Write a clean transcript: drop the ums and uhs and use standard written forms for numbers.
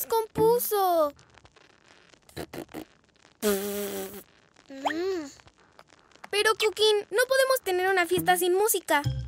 descompuso. Pero, Cookie, no podemos tener una fiesta sin música.